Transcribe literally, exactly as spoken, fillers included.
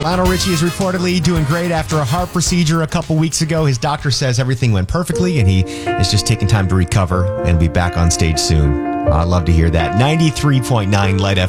Lionel Richie is reportedly doing great after a heart procedure a couple weeks ago. His doctor says everything went perfectly, and he is just taking time to recover and be back on stage soon. I'd love to hear that. ninety-three point nine Light F M.